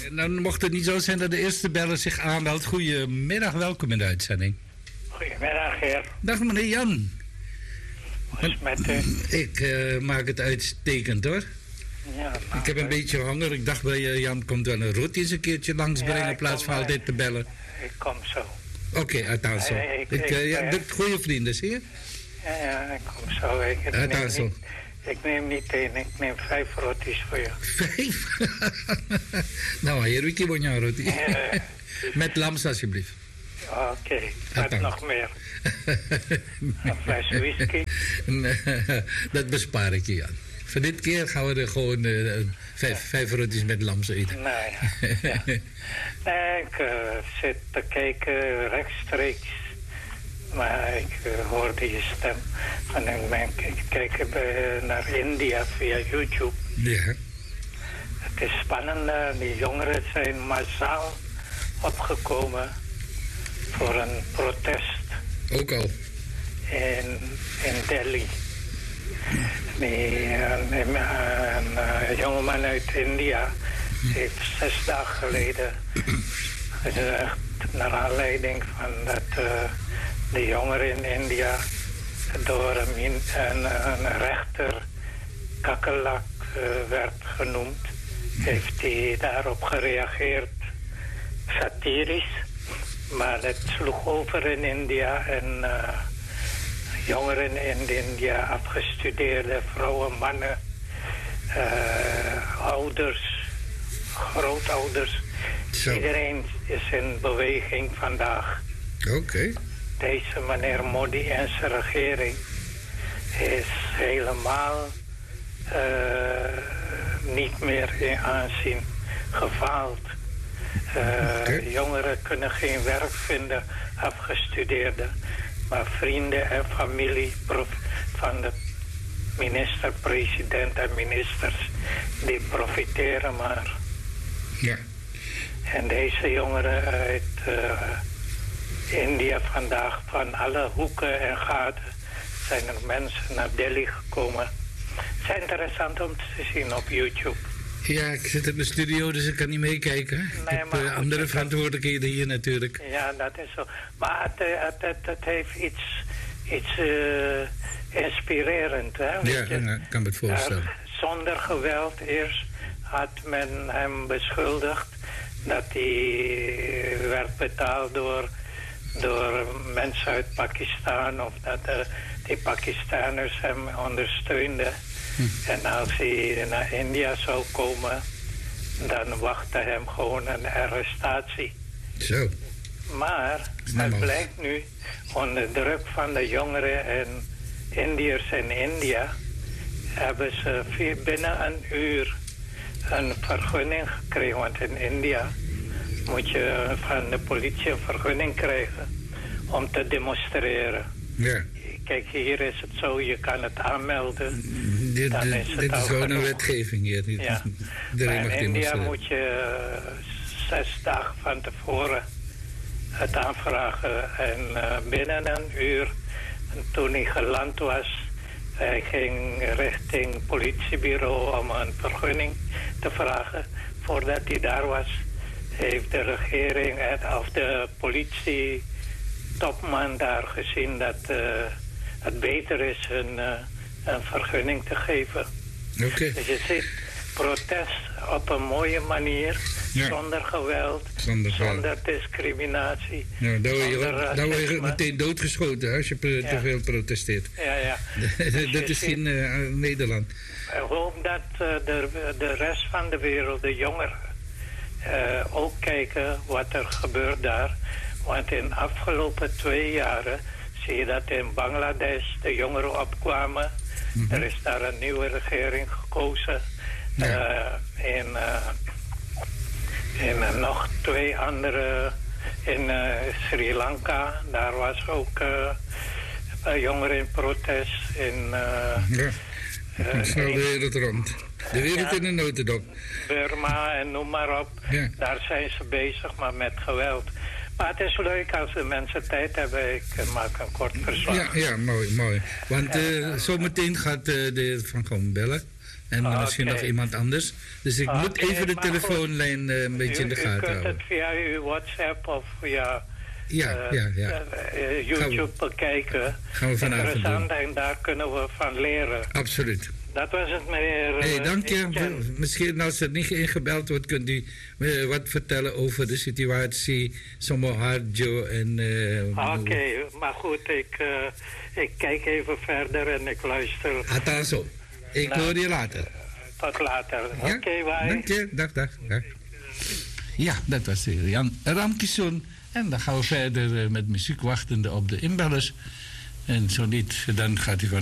Dan mocht het niet zo zijn dat de eerste beller zich aanmeldt. Goedemiddag, welkom in de uitzending. Goedemiddag, heer. Dag, meneer Jan. Wat is met u? Ik maak het uitstekend, hoor. Ja, ik heb een beetje honger. Ik dacht bij Jan komt wel een roti eens een keertje langsbrengen in plaats van altijd te bellen. Ik kom zo. Oké, uit zo. Goede vrienden, zie je? Ja, ik kom zo. Ik neem niet één, ik neem 5 roties voor je. 5? Nou, hier heb ik een roti. Met lams, alsjeblieft. Oké, wat nog meer? Een fles whisky? Dat bespaar ik je, Jan. Voor dit keer gaan we er gewoon 5 roties met lams eten. Nee, ja. Nee, ik zit te kijken rechtstreeks. Maar ik hoorde je stem. En ik kijk naar India via YouTube. Ja. Het is spannend. Die jongeren zijn massaal opgekomen voor een protest. Ook al. In Delhi. Een jongeman uit India heeft 6 dagen geleden gezegd, naar aanleiding van dat de jongeren in India door een rechter kakkelak werd genoemd, heeft hij daarop gereageerd satirisch. Maar het sloeg over in India en jongeren in India, afgestudeerde vrouwen, mannen, ouders, grootouders. Zo. Iedereen is in beweging vandaag. Oké. Deze meneer Modi en zijn regering is helemaal niet meer in aanzien gefaald. Jongeren kunnen geen werk vinden, afgestudeerden. Maar vrienden en familie van de minister-president en ministers, die profiteren maar. Ja. En deze jongeren uit India vandaag, van alle hoeken en gaten, zijn er mensen naar Delhi gekomen. Het is interessant om te zien op YouTube. Ja, ik zit in de studio, dus ik kan niet meekijken. Nee, ik heb andere verantwoordelijkheden hier natuurlijk. Ja, dat is zo. Maar het heeft iets inspirerend, hè? Ja, ik kan me het voorstellen. Zonder geweld eerst had men hem beschuldigd dat hij werd betaald door mensen uit Pakistan, of dat die Pakistaners hem ondersteunden. En als hij naar India zou komen, dan wachtte hem gewoon een arrestatie. Zo. Maar het blijkt nu, onder druk van de jongeren en Indiërs in India, hebben ze binnen een uur een vergunning gekregen. Want in India moet je van de politie een vergunning krijgen om te demonstreren. Ja. Kijk, hier is het zo, je kan het aanmelden. Dit is gewoon een wetgeving hier. Ja. Maar in India moet je 6 dagen van tevoren het aanvragen. En binnen een uur, toen hij geland was, hij ging richting het politiebureau om een vergunning te vragen. Voordat hij daar was, heeft de regering of de politie topman daar gezien dat het beter is een vergunning te geven. Okay. Dus je ziet protest op een mooie manier, ja. Zonder geweld, zonder discriminatie. Ja, dan word je meteen doodgeschoten als je te veel protesteert. Ja. Dat is in Nederland. Ik hoop dat de rest van de wereld, de jongeren, ook kijken wat er gebeurt daar. Want in de afgelopen 2 jaren zie je dat in Bangladesh de jongeren opkwamen. Mm-hmm. Er is daar een nieuwe regering gekozen. Ja. En nog 2 andere in Sri Lanka. Daar was ook jongeren in protest. Snel de wereld rond. De wereld in een notendop. Burma en noem maar op. Ja. Daar zijn ze bezig, maar met geweld. Maar het is leuk als de mensen tijd hebben. Ik maak een kort verslag. Ja, mooi. Want zometeen gaat de heer Van Goom bellen. En misschien nog iemand anders. Dus ik moet even de telefoonlijn een beetje in de gaten houden. U kunt het via uw WhatsApp of via YouTube bekijken. Gaan we vanavond doen. En daar kunnen we van leren. Absoluut. Dat was het, meneer. Dank je. Misschien als er niet ingebeld wordt, kunt u wat vertellen over de situatie Somoharjo en... Oké, maar goed, ik kijk even verder en ik luister. Atazo. Ik hoor je later. Tot later. Ja? Oké, bye. Dank je. Dag. Ja, dat was Jan Ramkisson. En dan gaan we verder met muziek wachtende op de inbellers. En zo niet, dan gaat hij van